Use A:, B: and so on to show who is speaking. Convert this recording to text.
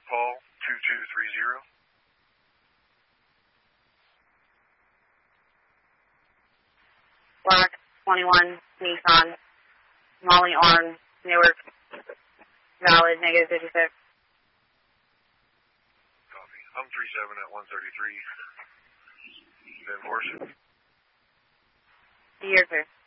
A: Paul 2230.
B: Black 21 Nissan, Molly Arm, Newark, valid, negative 56.
A: Copy. I'm 37 at 133. Van Morrison.
B: You're clear.